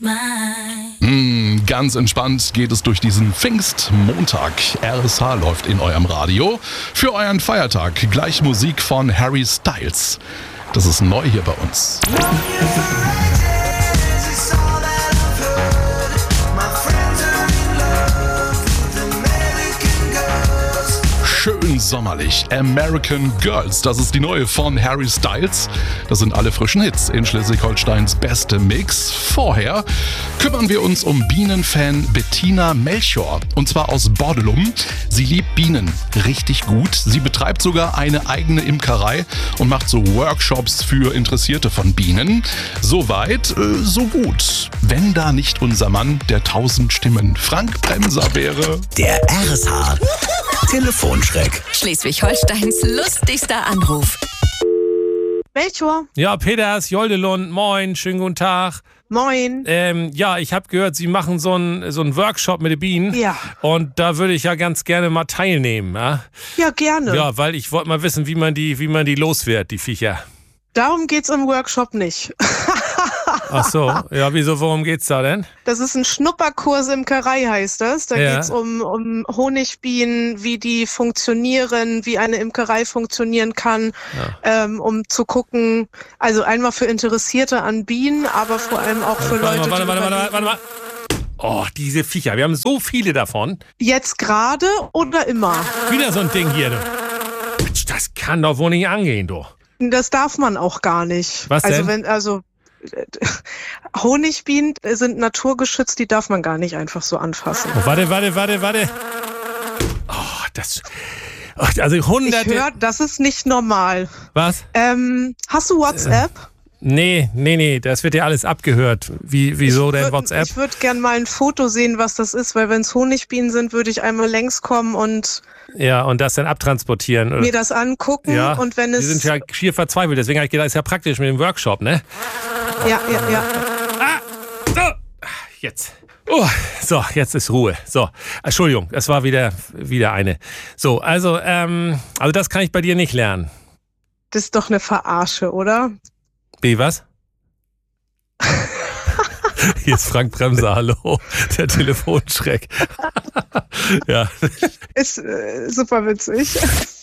Ganz entspannt geht es durch diesen Pfingstmontag. RSH läuft in eurem Radio. Für euren Feiertag gleich Musik von Harry Styles. Das ist neu hier bei uns. Schön sommerlich. American Girls, das ist die neue von Harry Styles. Das sind alle frischen Hits in Schleswig-Holsteins beste Mix. Vorher kümmern wir uns um Bienenfan Bettina Melchior. Und zwar aus Bordelum. Sie liebt Bienen richtig gut. Sie betreibt sogar eine eigene Imkerei und macht so Workshops für Interessierte von Bienen. Soweit, so gut. Wenn da nicht unser Mann der 1000 Stimmen Frank Bremser wäre. Der RSH Telefonschreck. Schleswig-Holsteins lustigster Anruf. Melchior. Ja, Peters, Joldelund, moin, schönen guten Tag. Moin. Ja, ich habe gehört, Sie machen so einen Workshop mit den Bienen. Ja. Und da würde ich ja ganz gerne mal teilnehmen. Ja, gerne. Ja, weil ich wollte mal wissen, wie man die los wird, die Viecher. Darum geht's im Workshop nicht. Ach so, ja, wieso, worum geht's da denn? Das ist ein Schnupperkurs Imkerei, heißt das. Da Ja. geht's um Honigbienen, wie die funktionieren, wie eine Imkerei funktionieren kann, um zu gucken, also einmal für Interessierte an Bienen, aber vor allem auch für Leute, Warte mal. Oh, diese Viecher, wir haben so viele davon. Jetzt gerade oder immer? Wieder so ein Ding hier, du. Das kann doch wohl nicht angehen, du. Das darf man auch gar nicht. Was denn? Honigbienen sind naturgeschützt, die darf man gar nicht einfach so anfassen. Oh, warte. Oh, also hunderte... Ich höre, das ist nicht normal. Was? Hast du WhatsApp? Nee, das wird ja alles abgehört. Wieso denn WhatsApp? Ich würde gern mal ein Foto sehen, was das ist, weil wenn es Honigbienen sind, würde ich einmal längs kommen und das dann abtransportieren. Oder? mir das angucken. Ja, und wenn es... die sind ja schier verzweifelt, deswegen habe ich gedacht, ist ja praktisch mit dem Workshop, ne? Ja. So, jetzt. Oh, so, jetzt ist Ruhe. So, Entschuldigung, das war wieder eine. So, also das kann ich bei dir nicht lernen. Das ist doch eine Verarsche, oder? B, was? Hier ist Frank Bremser, hallo, der Telefonschreck. Ja. Ist super witzig.